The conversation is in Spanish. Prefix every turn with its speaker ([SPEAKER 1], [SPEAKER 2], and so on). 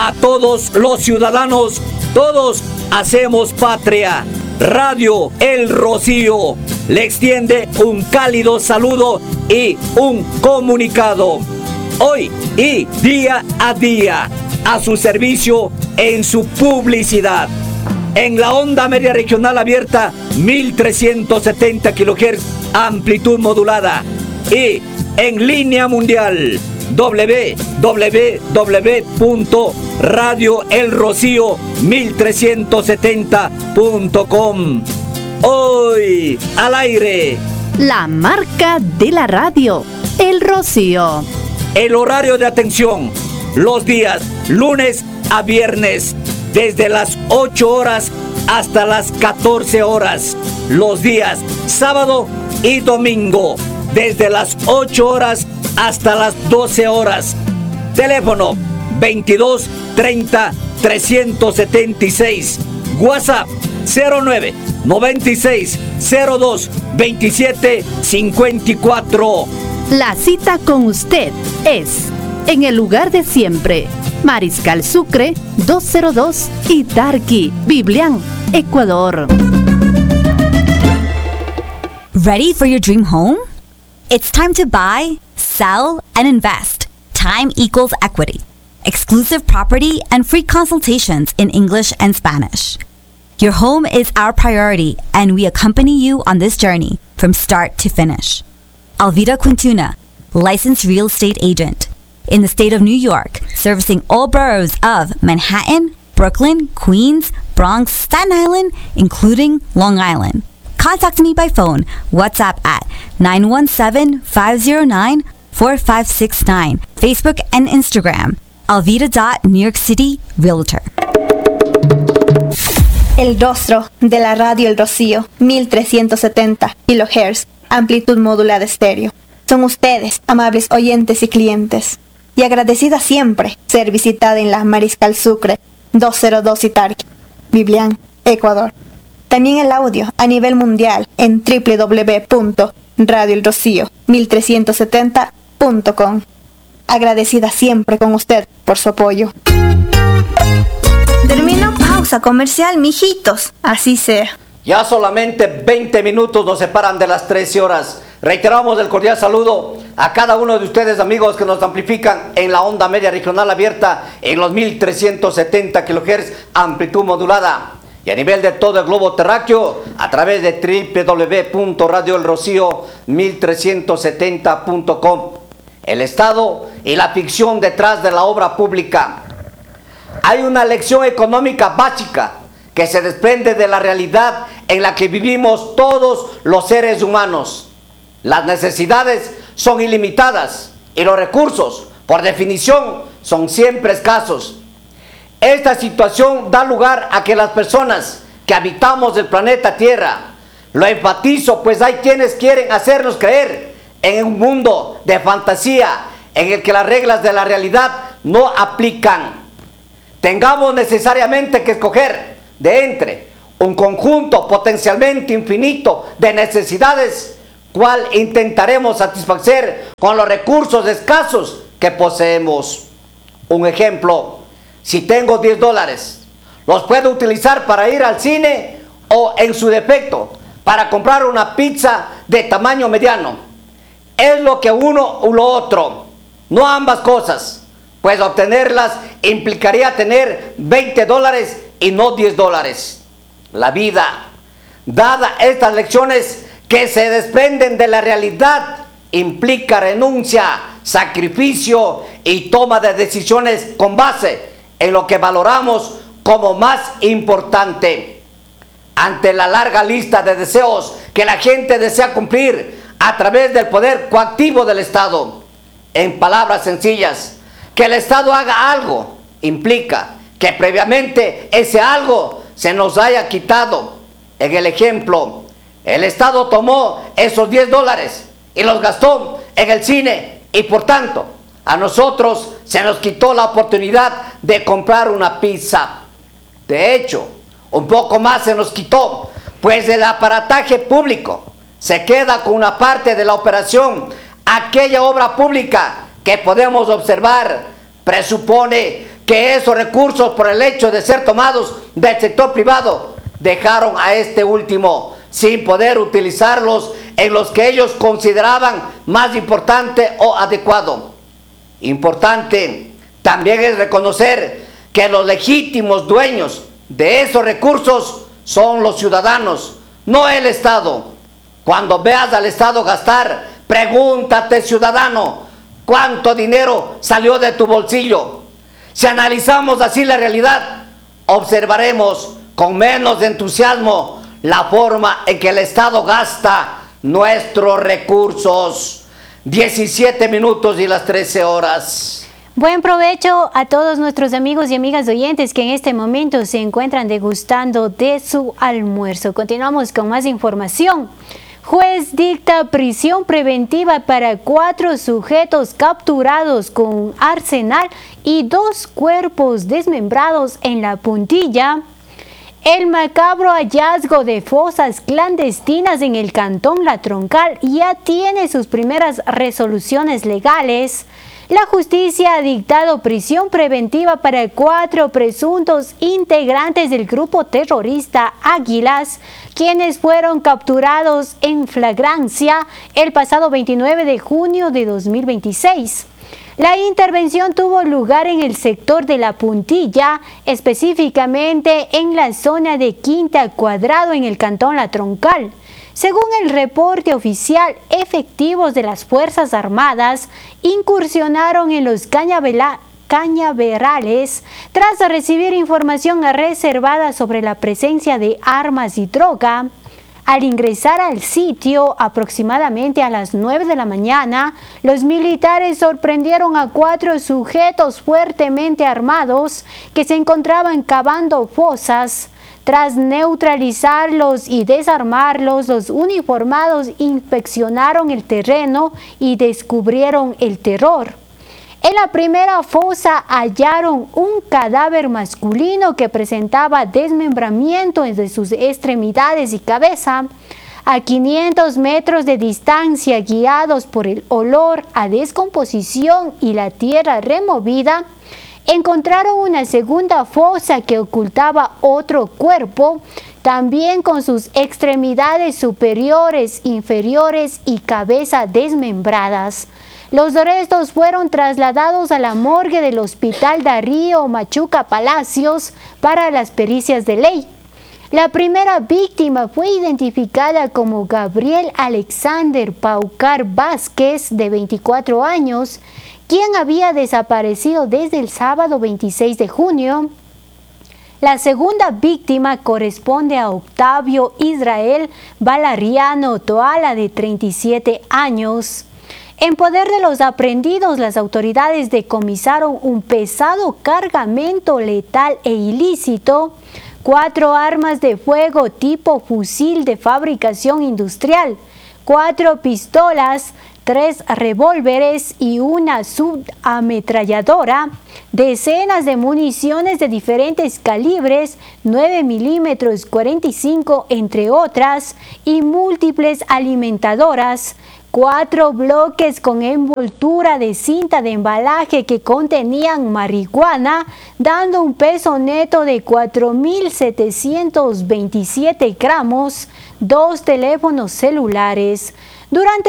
[SPEAKER 1] a todos los ciudadanos, todos hacemos patria. Radio El Rocío le extiende un cálido saludo y un comunicado. Hoy y día a día, a su servicio en su publicidad. En la onda media regional abierta, 1370 kHz, amplitud modulada. Y en línea mundial, www.radioelrocío1370.com. Hoy al aire,
[SPEAKER 2] la marca de la radio, El Rocío.
[SPEAKER 1] El horario de atención, los días lunes a viernes, desde las 8 horas hasta las 14 horas. Los días sábado y domingo, desde las 8 horas hasta las 12 horas. Teléfono 22 30 376. WhatsApp 09 96 02 27 54.
[SPEAKER 2] La cita con usted es en el lugar de siempre. Mariscal Sucre 202 Itarqui, Biblián, Ecuador.
[SPEAKER 3] Ready for your dream home? It's time to buy, sell, and invest. Time equals equity. Exclusive property and free consultations in English and Spanish. Your home is our priority, and we accompany you on this journey from start to finish. Alvida Quintuna, licensed real estate agent. In the state of New York, servicing all boroughs of Manhattan, Brooklyn, Queens, Bronx, Staten Island, including Long Island. Contact me by phone, WhatsApp at 917-509-4569, Facebook and Instagram, alvida.newyorkcityrealtor.
[SPEAKER 4] El rostro de la radio El Rocío, 1370 kHz, amplitud modulada estéreo. Son ustedes, amables oyentes y clientes, y agradecida siempre ser visitada en la Mariscal Sucre 202 Itarqui, Biblián, Ecuador. También el audio a nivel mundial en www.radioelrocío1370.com. Agradecida siempre con usted por su apoyo. Termino pausa comercial, mijitos. Así sea.
[SPEAKER 1] Ya solamente 20 minutos nos separan de las 13 horas. Reiteramos el cordial saludo a cada uno de ustedes, amigos, que nos amplifican en la onda media regional abierta en los 1370 kHz, amplitud modulada. Y a nivel de todo el globo terráqueo, a través de www.radioelrocío1370.com. El Estado y la ficción detrás de la obra pública. Hay una lección económica básica que se desprende de la realidad en la que vivimos todos los seres humanos. Las necesidades son ilimitadas y los recursos, por definición, son siempre escasos. Esta situación da lugar a que las personas que habitamos el planeta Tierra, lo enfatizo, pues hay quienes quieren hacernos creer en un mundo de fantasía en el que las reglas de la realidad no aplican. Tengamos necesariamente que escoger de entre un conjunto potencialmente infinito de necesidades, cual intentaremos satisfacer con los recursos escasos que poseemos. Un ejemplo: si tengo $10, los puedo utilizar para ir al cine o, en su defecto, para comprar una pizza de tamaño mediano. Es lo que uno o lo otro, no ambas cosas, pues obtenerlas implicaría tener $20 y no $10. La vida, dada estas lecciones que se desprenden de la realidad, implica renuncia, sacrificio y toma de decisiones con base en lo que valoramos como más importante. Ante la larga lista de deseos que la gente desea cumplir a través del poder coactivo del Estado, en palabras sencillas, que el Estado haga algo implica que previamente ese algo se nos haya quitado. En el ejemplo, el Estado tomó esos $10 y los gastó en el cine, y por tanto a nosotros se nos quitó la oportunidad de comprar una pizza. De hecho, un poco más se nos quitó, pues el aparataje público se queda con una parte de la operación. Aquella obra pública que podemos observar presupone que esos recursos, por el hecho de ser tomados del sector privado, dejaron a este último sin poder utilizarlos en los que ellos consideraban más importante o adecuado. Importante también es reconocer que los legítimos dueños de esos recursos son los ciudadanos, no el Estado. Cuando veas al Estado gastar, pregúntate, ciudadano, ¿cuánto dinero salió de tu bolsillo? Si analizamos así la realidad, observaremos con menos entusiasmo la forma en que el Estado gasta nuestros recursos. 17 minutos y las 13 horas.
[SPEAKER 5] Buen provecho a todos nuestros amigos y amigas oyentes que en este momento se encuentran degustando de su almuerzo. Continuamos con más información. Juez dicta prisión preventiva para 4 sujetos capturados con un arsenal y 2 cuerpos desmembrados en La Puntilla. El macabro hallazgo de fosas clandestinas en el cantón La Troncal ya tiene sus primeras resoluciones legales. La justicia ha dictado prisión preventiva para 4 presuntos integrantes del grupo terrorista Águilas, quienes fueron capturados en flagrancia el pasado 29 de junio de 2026. La intervención tuvo lugar en el sector de La Puntilla, específicamente en la zona de Quinta Cuadrado en el cantón La Troncal. Según el reporte oficial, efectivos de las Fuerzas Armadas incursionaron en los cañaverales tras recibir información reservada sobre la presencia de armas y droga. Al ingresar al sitio aproximadamente a las 9 de la mañana, los militares sorprendieron a 4 sujetos fuertemente armados que se encontraban cavando fosas. Tras neutralizarlos y desarmarlos, los uniformados inspeccionaron el terreno y descubrieron el terror. En la primera fosa hallaron un cadáver masculino que presentaba desmembramiento de sus extremidades y cabeza. A 500 metros de distancia, guiados por el olor a descomposición y la tierra removida, encontraron una segunda fosa que ocultaba otro cuerpo, también con sus extremidades superiores, inferiores y cabeza desmembradas. Los restos fueron trasladados a la morgue del Hospital Darío Machuca Palacios para las pericias de ley. La primera víctima fue identificada como Gabriel Alexander Paucar Vázquez, de 24 años, quien había desaparecido desde el sábado 26 de junio. La segunda víctima corresponde a Octavio Israel Valariano Toala, de 37 años. En poder de los aprehendidos, las autoridades decomisaron un pesado cargamento letal e ilícito, 4 armas de fuego tipo fusil de fabricación industrial, 4 pistolas, 3 revólveres y una subametralladora, decenas de municiones de diferentes calibres, 9 milímetros 45 entre otras, y múltiples alimentadoras, 4 bloques con envoltura de cinta de embalaje que contenían marihuana, dando un peso neto de 4.727 gramos, 2 teléfonos celulares. Durante